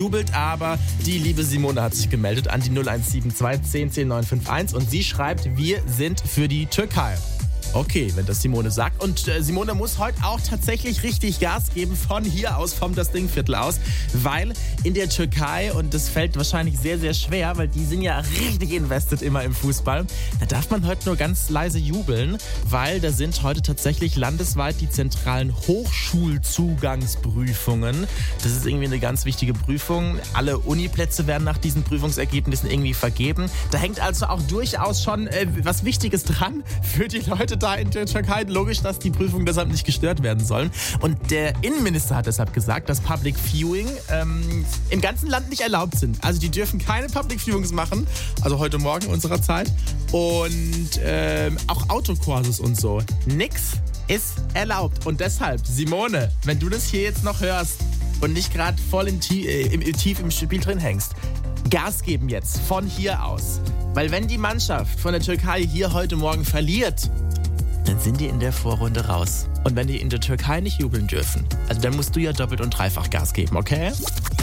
jubelt, aber die liebe Simone hat sich gemeldet an die 0172 10 10 951 und sie schreibt, wir sind für die Türkei. Okay, wenn das Simone sagt. Und Simone muss heute auch tatsächlich richtig Gas geben von hier aus, vom Das Ding-Viertel aus, weil in der Türkei, und das fällt wahrscheinlich sehr, sehr schwer, weil die sind ja richtig invested immer im Fußball, da darf man heute nur ganz leise jubeln, weil da sind heute tatsächlich landesweit die zentralen Hochschulzugangsprüfungen. Das ist irgendwie eine ganz wichtige Prüfung. Alle Uniplätze werden nach diesen Prüfungsergebnissen irgendwie vergeben. Da hängt also auch durchaus schon was Wichtiges dran für die Leute da in der Türkei. Logisch, dass die Prüfungen deshalb nicht gestört werden sollen. Und der Innenminister hat deshalb gesagt, dass Public Viewing im ganzen Land nicht erlaubt sind. Also die dürfen keine Public Viewings machen, also heute Morgen unserer Zeit. Und auch Autokurses und so. Nix ist erlaubt. Und deshalb, Simone, wenn du das hier jetzt noch hörst und nicht gerade voll tief im Spiel drin hängst, Gas geben jetzt von hier aus. Weil wenn die Mannschaft von der Türkei hier heute Morgen verliert, dann sind die in der Vorrunde raus. Und wenn die in der Türkei nicht jubeln dürfen, also dann musst du ja doppelt und dreifach Gas geben, okay?